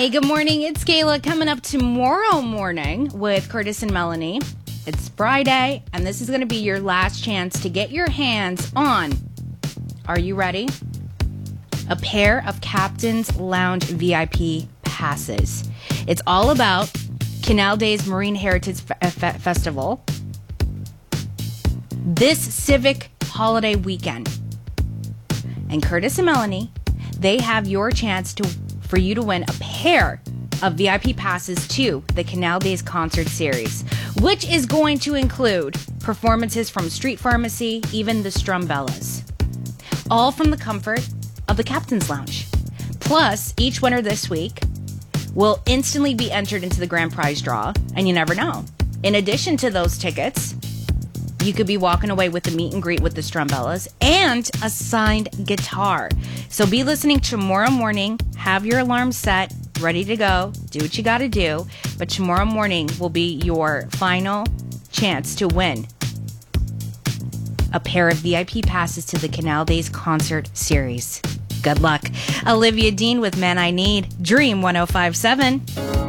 Hey, good morning. It's Kayla coming up tomorrow morning with Curtis and Melanie. It's Friday, and this is going to be your last chance to get your hands on, are you ready? A pair of Captain's Lounge VIP passes. It's all about Canal Days Marine Heritage Festival this civic holiday weekend. And Curtis and Melanie, they have your chance for you to win a pair of VIP passes to the Canal Days concert series, which is going to include performances from Street Pharmacy, even the Strumbellas, all from the comfort of the Captain's Lounge. Plus, each winner this week will instantly be entered into the grand prize draw, and you never know. In addition to those tickets, you could be walking away with the meet and greet with the Strumbellas and a signed guitar. So be listening tomorrow morning. Have your alarm set, ready to go. Do what you got to do. But tomorrow morning will be your final chance to win a pair of VIP passes to the Canal Days concert series. Good luck. Olivia Dean with Man I Need, Dream 105.7.